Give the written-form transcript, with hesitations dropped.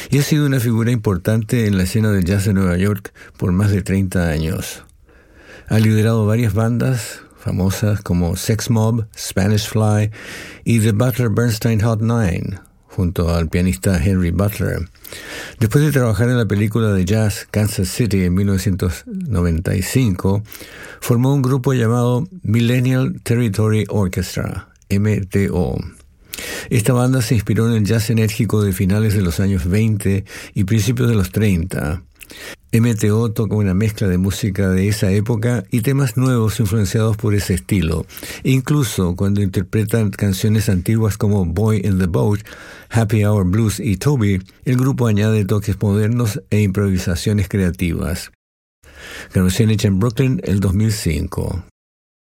y ha sido una figura importante en la escena del jazz de Nueva York por más de 30 años. Ha liderado varias bandas famosas como Sex Mob, Spanish Fly y The Butler Bernstein Hot Nine, junto al pianista Henry Butler. Después de trabajar en la película de jazz Kansas City en 1995, formó un grupo llamado Millennial Territory Orchestra, MTO. Esta banda se inspiró en el jazz enérgico de finales de los años 20 y principios de los 30. MTO toca una mezcla de música de esa época y temas nuevos influenciados por ese estilo. Incluso cuando interpretan canciones antiguas como Boy in the Boat, Happy Hour Blues y Toby, el grupo añade toques modernos e improvisaciones creativas. Grabación hecha en Brooklyn el 2005.